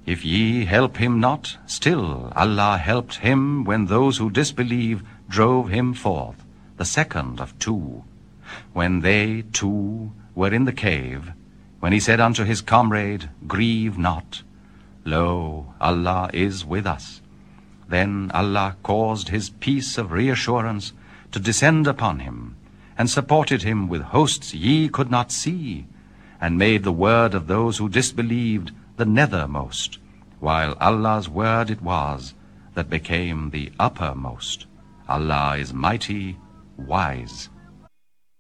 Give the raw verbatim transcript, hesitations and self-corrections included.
If ye help him not, still Allah helped him when those who disbelieve drove him forth, the second of two. When they two were in the cave, when he said unto his comrade, Grieve not, lo, Allah is with us. Then Allah caused his peace of reassurance to descend upon him, and supported him with hosts ye could not see, and made the word of those who disbelieved the nethermost, while Allah's word it was that became the uppermost. Allah is mighty, wise.